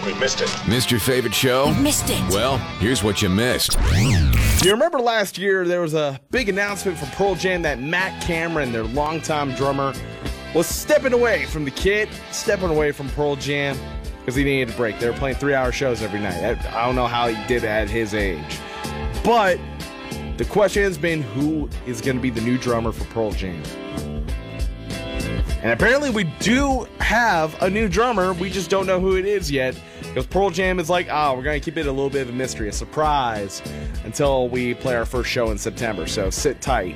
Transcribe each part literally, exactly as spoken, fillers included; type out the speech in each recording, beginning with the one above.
We missed it. Missed your favorite show? You missed it. Well, here's what you missed. You remember last year there was a big announcement from Pearl Jam that Matt Cameron, their longtime drummer, was stepping away from the kit, stepping away from Pearl Jam because he needed a break. They were playing three-hour shows every night. I don't know how he did it at his age. But the question has been, who is going to be the new drummer for Pearl Jam? And apparently we do have a new drummer. We just don't know who it is yet. Because Pearl Jam is like, oh, we're going to keep it a little bit of a mystery, a surprise, until we play our first show in September. So sit tight.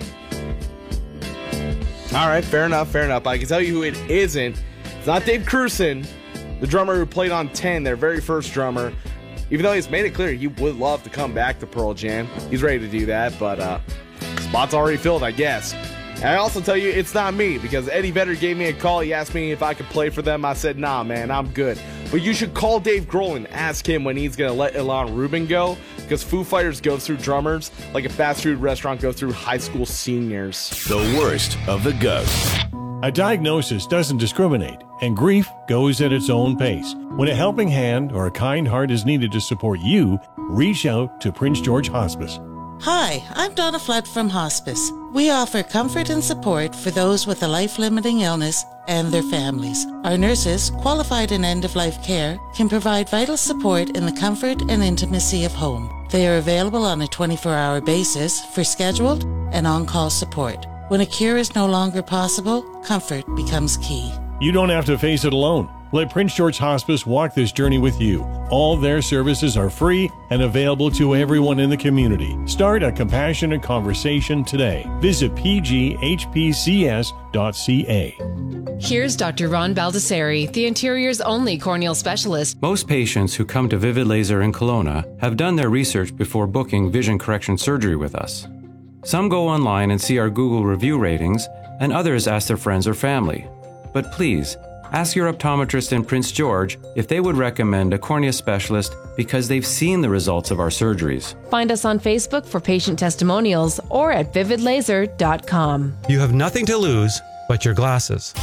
All right, fair enough, fair enough. I can tell you who it isn't. It's not Dave Cruson, the drummer who played on ten, their very first drummer. Even though he's made it clear he would love to come back to Pearl Jam. He's ready to do that, but uh, spot's already filled, I guess. And I also tell you, it's not me, because Eddie Vedder gave me a call. He asked me if I could play for them. I said, nah, man, I'm good. But you should call Dave Grohl and ask him when he's going to let Ilan Rubin go, because Foo Fighters goes through drummers like a fast food restaurant goes through high school seniors. The worst of the goats. A diagnosis doesn't discriminate, and grief goes at its own pace. When a helping hand or a kind heart is needed to support you, reach out to Prince George Hospice. Hi, I'm Donna Flood from Hospice. We offer comfort and support for those with a life-limiting illness and their families. Our nurses, qualified in end-of-life care, can provide vital support in the comfort and intimacy of home. They are available on a twenty-four hour basis for scheduled and on-call support. When a cure is no longer possible, comfort becomes key. You don't have to face it alone. Let Prince George Hospice walk this journey with you. All their services are free and available to everyone in the community. Start a compassionate conversation today. Visit p g h p c s dot c a. Here's Doctor Ron Baldessari, the Interior's only corneal specialist. Most patients who come to Vivid Laser in Kelowna have done their research before booking vision correction surgery with us. Some go online and see our Google review ratings, and others ask their friends or family. But please, ask your optometrist in Prince George if they would recommend a cornea specialist because they've seen the results of our surgeries. Find us on Facebook for patient testimonials or at vivid laser dot com. You have nothing to lose but your glasses.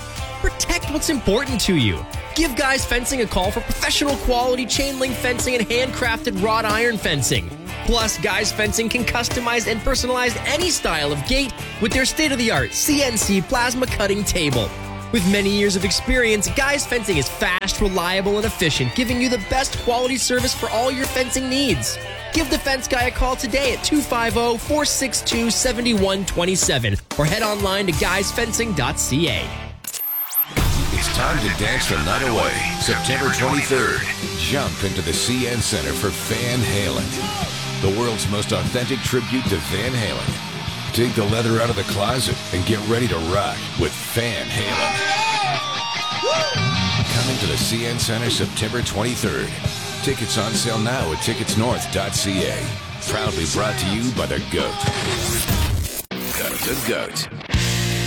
Protect what's important to you. Give Guys Fencing a call for professional quality chain link fencing and handcrafted wrought iron fencing. Plus, Guys Fencing can customize and personalize any style of gate with their state-of-the-art C N C plasma cutting table. With many years of experience, Guys Fencing is fast, reliable, and efficient, giving you the best quality service for all your fencing needs. Give the Fence Guy a call today at two five zero, four six two, seven one two seven or head online to guys fencing dot c a. It's time to dance the night away. September twenty-third. Jump into the C N Center for Van Halen, the world's most authentic tribute to Van Halen. Take the leather out of the closet and get ready to rock with Van Halen. Coming to the C N Center September twenty-third. Tickets on sale now at tickets north dot c a. Proudly brought to you by the GOAT. The GOAT.